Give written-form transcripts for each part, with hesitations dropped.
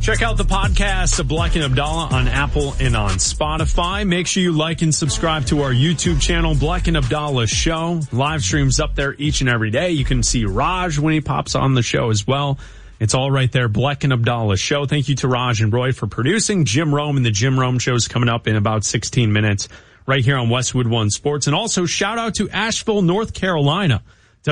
Check out the podcast of Black and Abdallah on Apple and on Spotify. Make sure you like and subscribe to our YouTube channel, Black and Abdallah Show. Live streams up there each and every day. You can see Raj when he pops on the show as well. It's all right there, Black and Abdallah Show. Thank you to Raj and Roy for producing. Jim Rome and the Jim Rome Show is coming up in about 16 minutes right here on Westwood One Sports. And also shout out to Asheville, North Carolina.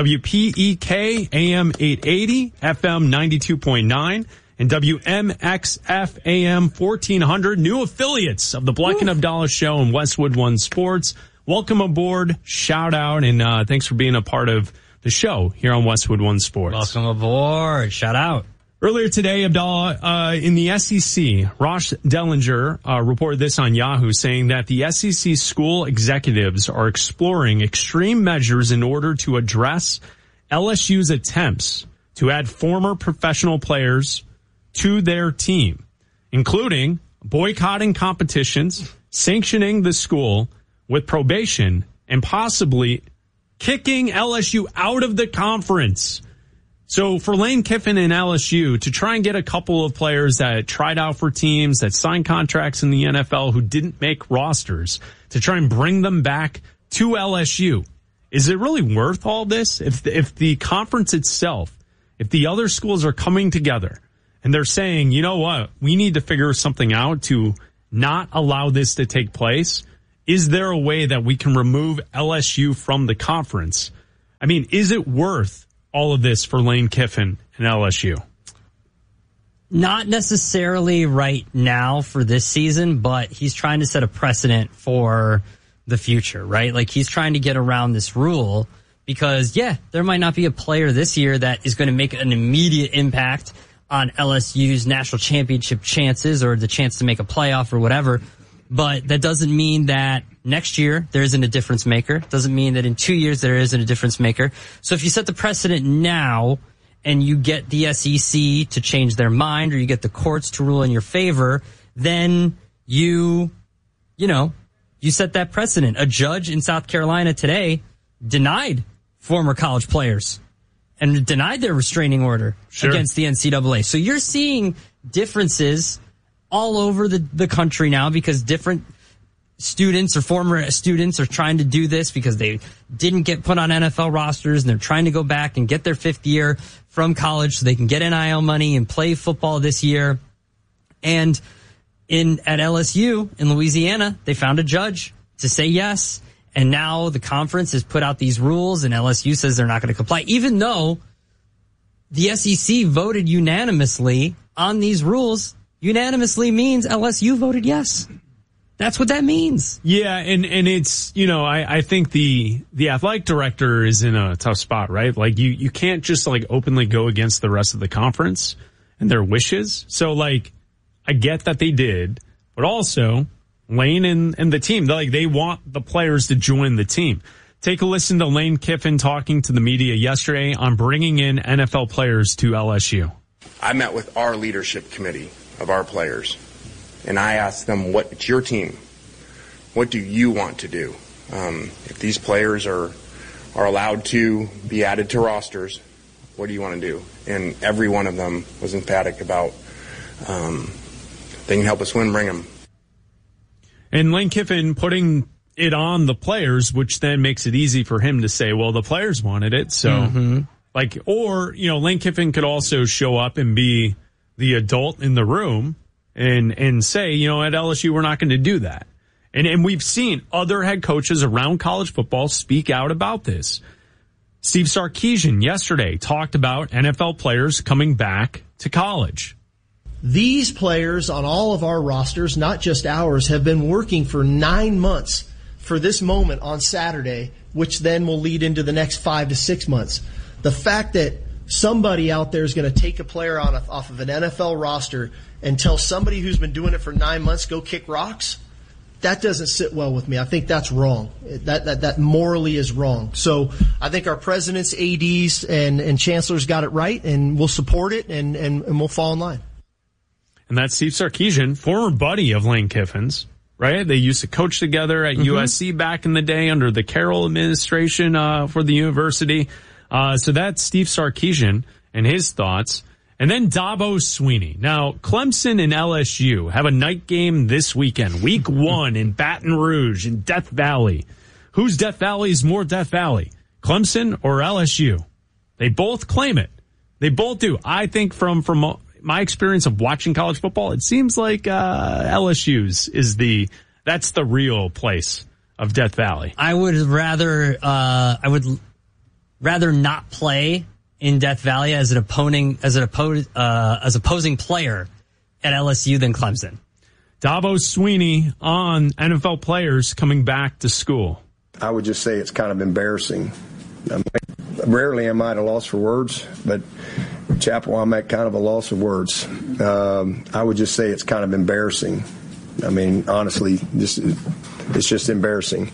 WPEK AM 880, FM 92.9, and WMXF AM 1400. New affiliates of the Black and Abdallah Show and Westwood One Sports. Welcome aboard, shout out, and thanks for being a part of the show here on Westwood One Sports. Welcome aboard, shout out. Earlier today, Abdallah, in the SEC, Ross Dellinger reported this on Yahoo, saying that the SEC school executives are exploring extreme measures in order to address LSU's attempts to add former professional players to their team, including boycotting competitions, sanctioning the school with probation, and possibly kicking LSU out of the conference. So for Lane Kiffin and LSU to try and get a couple of players that tried out for teams, that signed contracts in the NFL who didn't make rosters, to try and bring them back to LSU, is it really worth all this? If the conference itself, if the other schools are coming together and they're saying, you know what, we need to figure something out to not allow this to take place, is there a way that we can remove LSU from the conference? I mean, is it worth all of this for Lane Kiffin and LSU? Not necessarily right now for this season, but he's trying to set a precedent for the future, right? Like, he's trying to get around this rule because, yeah, there might not be a player this year that is going to make an immediate impact on LSU's national championship chances or the chance to make a playoff or whatever. But that doesn't mean that next year there isn't a difference maker. Doesn't mean that in 2 years there isn't a difference maker. So if you set the precedent now and you get the SEC to change their mind or you get the courts to rule in your favor, then you set that precedent. A judge in South Carolina today denied former college players and denied their restraining order against the NCAA. So you're seeing differences all over the country now because different students or former students are trying to do this because they didn't get put on NFL rosters and they're trying to go back and get their fifth year from college so they can get NIL money and play football this year. And at LSU in Louisiana, they found a judge to say yes. And now the conference has put out these rules and LSU says they're not going to comply, even though the SEC voted unanimously on these rules. Unanimously means LSU voted yes. That's what that means. Yeah, and it's, I think the athletic director is in a tough spot, right? Like, you can't just, like, openly go against the rest of the conference and their wishes. So, like, I get that they did, but also Lane and the team, they want the players to join the team. Take a listen to Lane Kiffin talking to the media yesterday on bringing in NFL players to LSU. I met with our leadership committee of our players, and I asked them, what's your team? What do you want to do? If these players are allowed to be added to rosters, what do you want to do? And every one of them was emphatic about they can help us win, bring them. And Lane Kiffin putting it on the players, which then makes it easy for him to say, well, the players wanted it. So, Lane Kiffin could also show up and be the adult in the room and say, at LSU, we're not going to do that. And we've seen other head coaches around college football speak out about this. Steve Sarkisian yesterday talked about NFL players coming back to college. These players on all of our rosters, not just ours, have been working for 9 months for this moment on Saturday, which then will lead into the next 5 to 6 months. The fact that somebody out there is going to take a player off of an NFL roster and tell somebody who's been doing it for 9 months, go kick rocks, that doesn't sit well with me. I think that's wrong. That morally is wrong. So I think our presidents, ADs, and chancellors got it right, and we'll support it, and we'll fall in line. And that's Steve Sarkisian, former buddy of Lane Kiffin's, right? They used to coach together at USC back in the day under the Carroll administration for the university. So that's Steve Sarkisian and his thoughts. And then Dabo Swinney. Now, Clemson and LSU have a night game this weekend. Week 1 in Baton Rouge in Death Valley. Whose Death Valley is more Death Valley? Clemson or LSU? They both claim it. They both do. I think from my experience of watching college football, it seems like LSU's that's the real place of Death Valley. I would rather not play in Death Valley as an opposing player at LSU than Clemson. Dabo Swinney on NFL players coming back to school. I would just say it's kind of embarrassing. Rarely am I at a loss for words, but Chapel, I'm at kind of a loss of words. I would just say it's kind of embarrassing. I mean, honestly, it's just embarrassing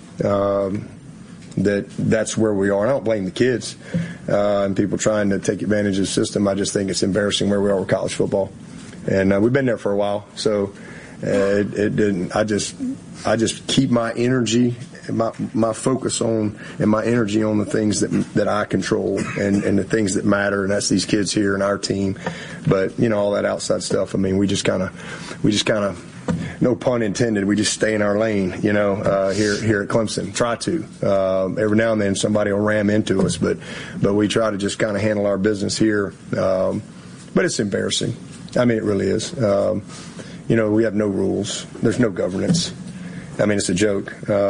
that's where we are. And I don't blame the kids and people trying to take advantage of the system. I just think it's embarrassing where we are with college football, and we've been there for a while. So it didn't. I just keep my energy, my focus on, and my energy on the things that I control and the things that matter, and that's these kids here and our team. But all that outside stuff. I mean, we just kind of. No pun intended. We just stay in our lane, here at Clemson. Try to. Every now and then somebody will ram into us, but we try to just kind of handle our business here. But it's embarrassing. I mean, it really is. We have no rules. There's no governance. I mean, it's a joke.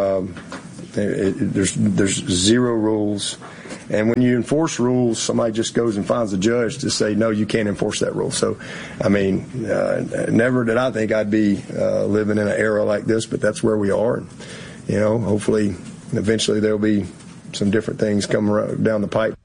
There's zero rules. And when you enforce rules, somebody just goes and finds a judge to say, no, you can't enforce that rule. So, I mean, never did I think I'd be living in an era like this, but that's where we are. And, hopefully, eventually there'll be some different things come down the pipe.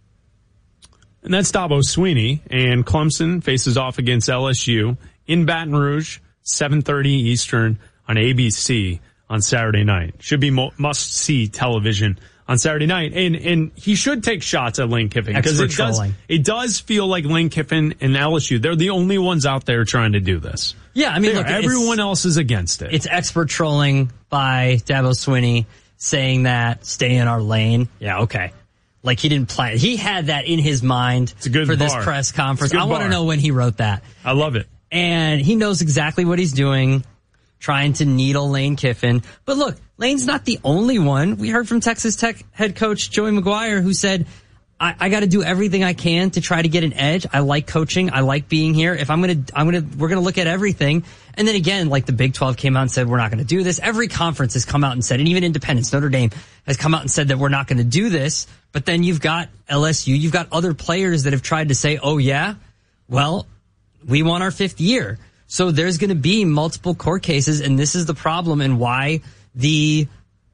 And that's Dabo Swinney, and Clemson faces off against LSU in Baton Rouge, 7:30 Eastern on ABC on Saturday night. Should be must-see television on Saturday night, and he should take shots at Lane Kiffin because it does feel like Lane Kiffin and LSU, they're the only ones out there trying to do this. Yeah, I mean, look, everyone else is against it. It's expert trolling by Dabo Swinney saying that stay in our lane. Yeah, okay. Like he didn't plan. He had that in his mind for this press conference. I want to know when he wrote that. I love it. And he knows exactly what he's doing, trying to needle Lane Kiffin. But look, Lane's not the only one. We heard from Texas Tech head coach Joey McGuire, who said, I got to do everything I can to try to get an edge. I like coaching. I like being here. If we're going to look at everything. And then again, like the Big 12 came out and said, we're not going to do this. Every conference has come out and said, and even Independence, Notre Dame has come out and said that we're not going to do this. But then you've got LSU, you've got other players that have tried to say, oh yeah, well, we want our 5th year. So there's going to be multiple court cases, and this is the problem and why the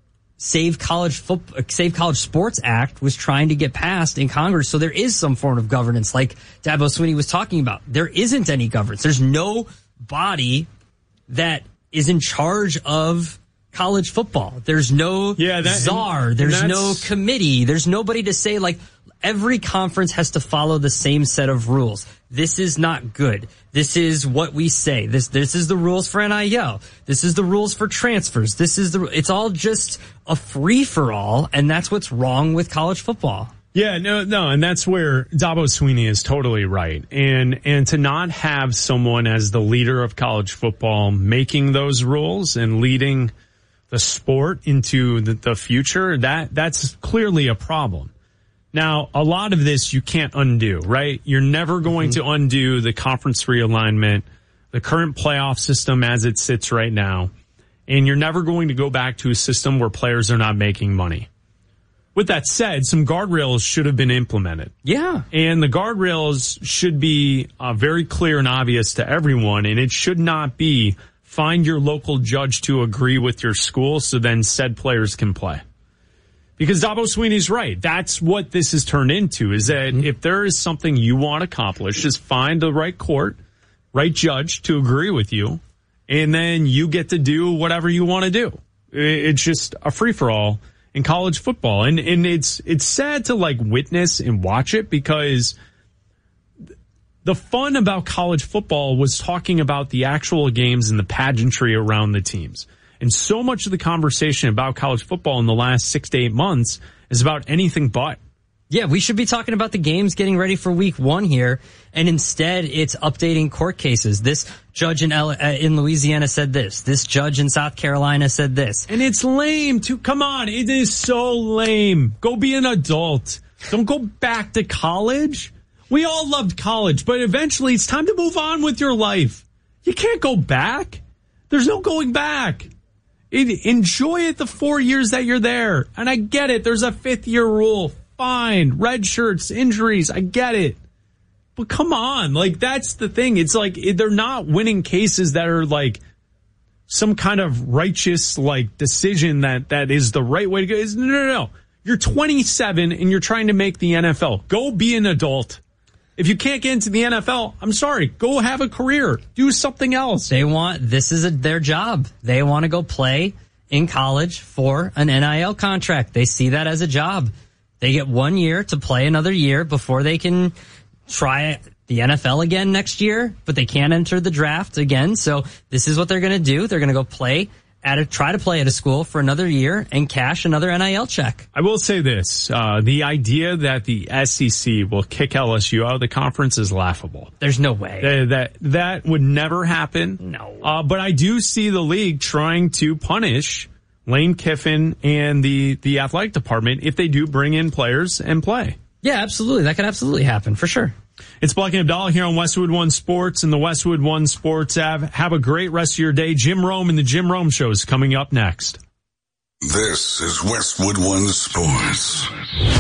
Save College Sports Act was trying to get passed in Congress. So there is some form of governance, like Dabo Swinney was talking about. There isn't any governance. There's no body that is in charge of college football. There's no czar. There's no committee. There's nobody to say, like, every conference has to follow the same set of rules. This is not good. This is what we say. This is the rules for NIL. This is the rules for transfers. It's all just a free-for-all, and that's what's wrong with college football. Yeah, no, and that's where Dabo Swinney is totally right. And to not have someone as the leader of college football making those rules and leading the sport into the future, that's clearly a problem. Now, a lot of this you can't undo, right? You're never going to undo the conference realignment, the current playoff system as it sits right now, and you're never going to go back to a system where players are not making money. With that said, some guardrails should have been implemented. Yeah. And the guardrails should be very clear and obvious to everyone, and it should not be find your local judge to agree with your school so then said players can play. Because Dabo Swinney's right. That's what this has turned into, is that if there is something you want to accomplish, just find the right court, right judge to agree with you, and then you get to do whatever you want to do. It's just a free-for-all in college football. And it's sad to like witness and watch it, because the fun about college football was talking about the actual games and the pageantry around the teams. And so much of the conversation about college football in the last 6 to 8 months is about anything but Yeah, we should be talking about the games getting ready for week 1 here, and instead it's updating court cases. This judge in Louisiana said this. This judge in South Carolina said this. And it's lame, too. Come on, it is so lame. Go be an adult. Don't go back to college. We all loved college, but eventually it's time to move on with your life. You can't go back. There's no going back. Enjoy it the 4 years that you're there. And I get it. There's a 5th-year rule. Fine. Red shirts, injuries. I get it. But come on. Like, that's the thing. It's like they're not winning cases that are like some kind of righteous, like, decision that is the right way to go. No. You're 27 and you're trying to make the NFL. Go be an adult. If you can't get into the NFL, I'm sorry, go have a career. Do something else. This is their job. They want to go play in college for an NIL contract. They see that as a job. They get 1 year to play another year before they can try the NFL again next year, but they can't enter the draft again. So this is what they're going to do. They're going to go try to play at a school for another year and cash another NIL check. I will say this. The idea that the SEC will kick LSU out of the conference is laughable. There's no way. That would never happen. No. But I do see the league trying to punish Lane Kiffin and the athletic department if they do bring in players and play. Yeah, absolutely. That could absolutely happen, for sure. It's Black and Abdallah here on Westwood One Sports and the Westwood One Sports app. Have a great rest of your day. Jim Rome and the Jim Rome Show is coming up next. This is Westwood One Sports.